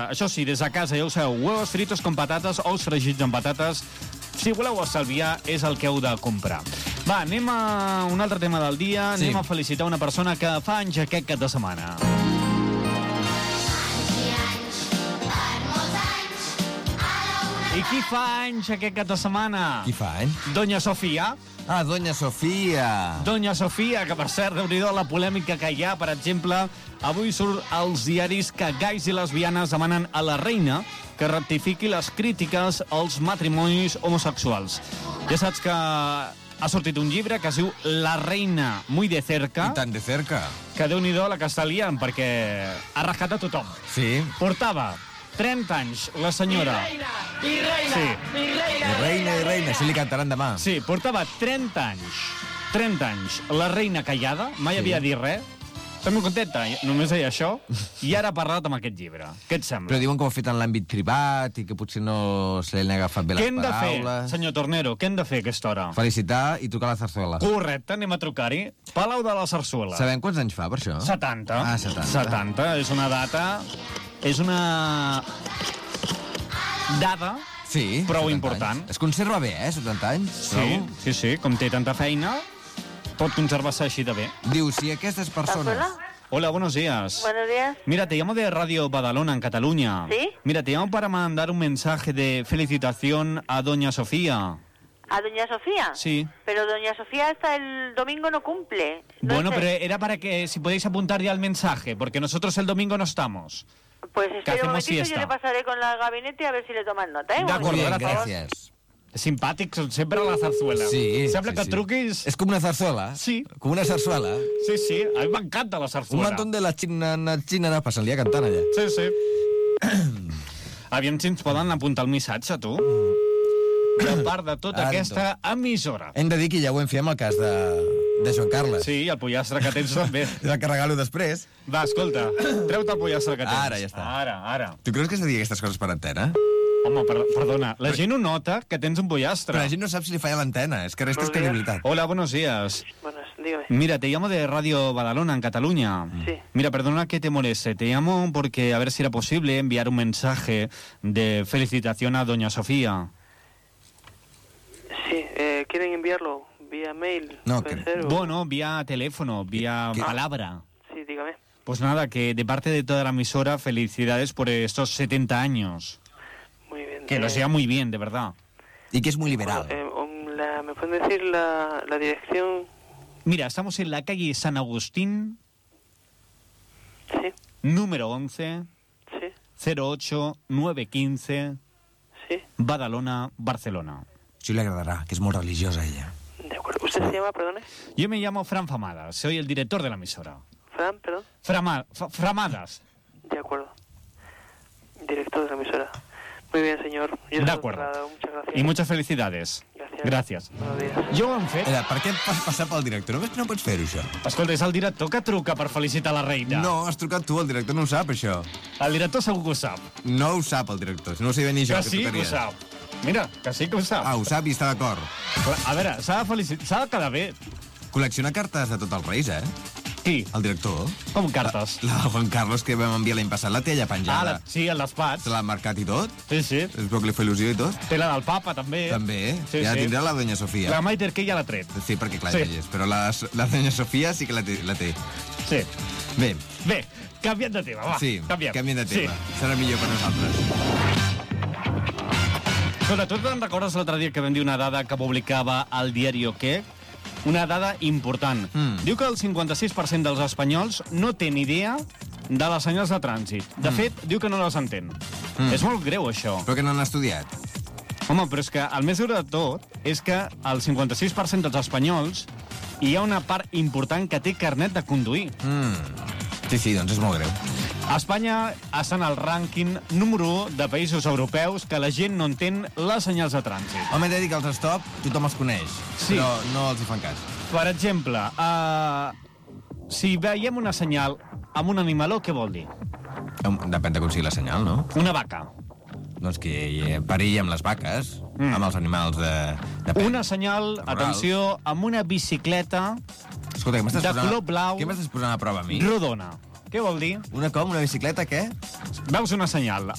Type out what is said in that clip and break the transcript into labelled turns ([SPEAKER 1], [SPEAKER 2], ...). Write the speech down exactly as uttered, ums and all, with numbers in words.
[SPEAKER 1] això sí, des de casa, ja ho sabeu, huevos fritos con patates, ous fregits amb patates. Si voleu estalviar, és el que heu de comprar. Va, anem a un altre tema del dia.
[SPEAKER 2] Sí.
[SPEAKER 1] Anem a felicitar una persona que fa anys aquest cap de setmana. I qui fa anys aquest cap de setmana?
[SPEAKER 2] Qui fa, eh?
[SPEAKER 1] Doña Sofia.
[SPEAKER 2] Ah, Doña Sofia.
[SPEAKER 1] Doña Sofia, que per cert, déu-n'hi-do la polèmica que hi ha, per exemple, avui surt als diaris que gais i lesbianes demanen a la reina que rectifiqui les crítiques als matrimonis homosexuals. Ja saps que ha sortit un llibre que es diu La reina muy de cerca,
[SPEAKER 2] I tan de cerca.
[SPEAKER 1] que déu-n'hi-do la que està liant, perquè ha rascat a tothom.
[SPEAKER 2] Sí.
[SPEAKER 1] Portava trenta anys, la senyora.
[SPEAKER 3] I reina,
[SPEAKER 1] Sí.
[SPEAKER 3] i reina,
[SPEAKER 2] I reina, i reina, això li cantaran demà.
[SPEAKER 1] Sí, portava trenta anys. trenta anys. La reina callada, mai
[SPEAKER 2] Sí.
[SPEAKER 1] havia dit res. Està molt contenta, només deia això, i ara ha parlat amb aquest llibre. Què et sembla?
[SPEAKER 2] Però diuen que ho ha fet en l'àmbit privat i que potser no se li han agafat bé
[SPEAKER 1] Què
[SPEAKER 2] les
[SPEAKER 1] hem de fer,
[SPEAKER 2] paraules.
[SPEAKER 1] senyor Tornero? Què hem de fer a aquesta hora?
[SPEAKER 2] Felicitar i trucar a la Zarzuela.
[SPEAKER 1] Correcte, anem a trucar-hi. Palau de la Sarsuela.
[SPEAKER 2] Sabem quants anys fa, per això?
[SPEAKER 1] setanta.
[SPEAKER 2] Ah, setanta.
[SPEAKER 1] setanta, és una data... És una... dada
[SPEAKER 2] Sí.
[SPEAKER 1] prou
[SPEAKER 2] setanta
[SPEAKER 1] important.
[SPEAKER 2] anys. Es conserva bé, eh, setanta anys?
[SPEAKER 1] Sí,
[SPEAKER 2] trobo.
[SPEAKER 1] sí, sí, com té tanta feina, pot conservar-se així de bé.
[SPEAKER 2] Diu, si aquestes persones...
[SPEAKER 4] ¿Zarzuela?
[SPEAKER 1] Hola, buenos días.
[SPEAKER 4] Buenos días.
[SPEAKER 1] Mira, te llamo de Radio Badalona, en Cataluña.
[SPEAKER 4] ¿Sí?
[SPEAKER 1] Mira, te llamo para mandar un mensaje de felicitación a Doña Sofía.
[SPEAKER 4] ¿A Doña Sofía?
[SPEAKER 1] Sí.
[SPEAKER 4] Pero Doña Sofía hasta el domingo no cumple. No
[SPEAKER 1] Bueno,
[SPEAKER 4] sé.
[SPEAKER 1] pero era para que si podéis apuntar ya el mensaje, porque nosotros el domingo no estamos.
[SPEAKER 4] Pues
[SPEAKER 1] que
[SPEAKER 4] espera un
[SPEAKER 1] hacemos
[SPEAKER 4] momentito,
[SPEAKER 1] siesta.
[SPEAKER 4] yo le pasaré con el gabinete a ver si le toman nota, ¿eh? Un
[SPEAKER 1] De acuerdo,
[SPEAKER 2] Molt bé,
[SPEAKER 4] momentito, por favor.
[SPEAKER 2] gràcies.
[SPEAKER 1] Simpàtic, són sempre a la zarzuela.
[SPEAKER 2] Sí,
[SPEAKER 1] Sembla
[SPEAKER 2] sí,
[SPEAKER 1] que
[SPEAKER 2] sí.
[SPEAKER 1] truquis...
[SPEAKER 2] És com una zarzuela?
[SPEAKER 1] Sí.
[SPEAKER 2] Com una zarzuela?
[SPEAKER 1] Sí, sí, a mi m'encanta la
[SPEAKER 2] Un
[SPEAKER 1] zarzuela.
[SPEAKER 2] montón de la xina, xina, passen el dia cantant allà.
[SPEAKER 1] Sí, sí. Aviam si ens poden apuntar el missatge, tu. De part de tota
[SPEAKER 2] Ara,
[SPEAKER 1] aquesta emissora.
[SPEAKER 2] Hem de dir que ja ho hem fet amb el cas de, de Joan Carles.
[SPEAKER 1] Sí, i el pollastre que tens també.
[SPEAKER 2] De carregar-lo després.
[SPEAKER 1] Va, escolta, treu-te el pollastre que tens.
[SPEAKER 2] Ara, ja està.
[SPEAKER 1] Ara, ara.
[SPEAKER 2] Tu creus que s'ha de dir aquestes coses per antena?
[SPEAKER 1] Home, per, perdona, la gent ho nota que tens un pollastre.
[SPEAKER 2] Però la gent no sap si li falla l'antena, és que restes
[SPEAKER 3] Buenos días.
[SPEAKER 2] credibilitat.
[SPEAKER 1] Hola, buenos días.
[SPEAKER 3] Buenas, dígame.
[SPEAKER 1] Mira, te llamo de Radio Badalona, en Cataluña.
[SPEAKER 3] Sí.
[SPEAKER 1] Mira, perdona que te moleste. Te llamo porque a ver si era posible enviar un mensaje de felicitación a Doña Sofía.
[SPEAKER 3] Sí, eh, ¿quieren enviarlo vía mail?
[SPEAKER 2] No,
[SPEAKER 3] ¿Puede
[SPEAKER 2] que-
[SPEAKER 3] ser, o-
[SPEAKER 1] Bueno, vía teléfono, vía
[SPEAKER 2] ¿Qué?
[SPEAKER 1] palabra.
[SPEAKER 3] Sí, dígame.
[SPEAKER 1] Pues nada, que de parte de toda la emisora, felicidades por estos setenta años.
[SPEAKER 3] Muy bien.
[SPEAKER 1] Que lo
[SPEAKER 3] eh,
[SPEAKER 1] sea muy bien, de verdad.
[SPEAKER 2] I que és muy liberal.
[SPEAKER 3] bueno, eh, um, la- ¿Me pueden decir la, la dirección?
[SPEAKER 1] Mira, estamos en la calle San Agustín,
[SPEAKER 3] Sí,
[SPEAKER 1] número once,
[SPEAKER 3] sí,
[SPEAKER 1] cero ocho nueve quince,
[SPEAKER 3] sí.
[SPEAKER 1] Badalona, Barcelona.
[SPEAKER 2] Això li agradarà, que és molt religiosa, ella.
[SPEAKER 3] De acuerdo. ¿Usted se llama, perdone?
[SPEAKER 1] Yo me llamo Fran Famadas, soy el director de la emisora.
[SPEAKER 3] Fran, perdón.
[SPEAKER 1] Frama- F- Framadas.
[SPEAKER 3] De acuerdo. Director de la emisora. Muy bien, señor. Yo
[SPEAKER 1] De
[SPEAKER 3] se lo
[SPEAKER 1] acuerdo.
[SPEAKER 3] traslado. Muchas gracias.
[SPEAKER 1] Y muchas felicidades.
[SPEAKER 3] Gracias.
[SPEAKER 1] Gràcies.
[SPEAKER 3] Buenos días.
[SPEAKER 1] Jo ho hem fet.
[SPEAKER 2] Era, per què vas passar pel director? Només no pots fer-ho, això.
[SPEAKER 1] Escolta, és el director que truca per felicitar la reina.
[SPEAKER 2] No, has trucat tu, el director no ho sap, això.
[SPEAKER 1] El director segur que ho sap.
[SPEAKER 2] No ho sap, el director. Si no ho sabia ni jo,
[SPEAKER 1] Que
[SPEAKER 2] que
[SPEAKER 1] sí que ho
[SPEAKER 2] trucaries.
[SPEAKER 1] sap. Mira, que sí que ho sap.
[SPEAKER 2] Ah, ho sap i està d'acord.
[SPEAKER 1] Clar, a veure, s'ha de felicitar, s'ha de quedar bé.
[SPEAKER 2] Col·lecciona cartes de tots els reis, eh?
[SPEAKER 1] Qui?
[SPEAKER 2] El director.
[SPEAKER 1] Com cartes?
[SPEAKER 2] La de Juan Carlos que vam enviar l'any passat, la té allà
[SPEAKER 1] Ah,
[SPEAKER 2] penjada.
[SPEAKER 1] la, sí, el despatx.
[SPEAKER 2] Se l'ha marcat i tot.
[SPEAKER 1] Sí, sí.
[SPEAKER 2] Es veu que li fa il·lusió i tot.
[SPEAKER 1] Té la del papa, també.
[SPEAKER 2] També.
[SPEAKER 1] Sí,
[SPEAKER 2] ja
[SPEAKER 1] sí.
[SPEAKER 2] tindrà la doña Sofia.
[SPEAKER 1] La Maiter que ja l'ha tret.
[SPEAKER 2] Sí, perquè clar,
[SPEAKER 1] Sí.
[SPEAKER 2] sí. és, però la, la doña Sofia sí que la té. La té.
[SPEAKER 1] Sí.
[SPEAKER 2] Bé,
[SPEAKER 1] Bé, canviant de tema, va.
[SPEAKER 2] sí,
[SPEAKER 1] canviem.
[SPEAKER 2] canviem de tema.
[SPEAKER 1] Sí.
[SPEAKER 2] Serà millor per nosaltres.
[SPEAKER 1] Sobretot te'n recordes l'altre dia que vam dir una dada que publicava el diari Què? Una dada important.
[SPEAKER 2] Mm.
[SPEAKER 1] Diu que el cinquanta-sis per cent dels espanyols no té ni idea de les senyals de trànsit. De fet, diu que no les entén.
[SPEAKER 2] Mm.
[SPEAKER 1] És molt greu, això.
[SPEAKER 2] Però que no han estudiat.
[SPEAKER 1] Home, però és que el més greu de tot és que el cinquanta-sis per cent dels espanyols hi ha una part important que té carnet de conduir.
[SPEAKER 2] Mm. Sí, sí, doncs és molt greu.
[SPEAKER 1] Espanya està en el rànquing número u de països europeus que la gent no entén les senyals de trànsit.
[SPEAKER 2] Home, he de dir que els stop tothom els coneix,
[SPEAKER 1] Sí.
[SPEAKER 2] però no els hi fan cas.
[SPEAKER 1] Per exemple, uh, si veiem una senyal amb un animaló, què vol dir?
[SPEAKER 2] Depèn de com sigui la senyal, no?
[SPEAKER 1] Una vaca.
[SPEAKER 2] Doncs que hi ha perill amb les vaques,
[SPEAKER 1] Mm.
[SPEAKER 2] mm. amb els animals de... Depèn.
[SPEAKER 1] Una senyal,
[SPEAKER 2] Laborals.
[SPEAKER 1] atenció, amb una bicicleta
[SPEAKER 2] Escolta, què m'estàs
[SPEAKER 1] de
[SPEAKER 2] posant...
[SPEAKER 1] color blau.
[SPEAKER 2] Què m'estàs posant a prova a mi?
[SPEAKER 1] rodona. Què vol dir?
[SPEAKER 2] Una com? Una bicicleta, què?
[SPEAKER 1] Veus una senyal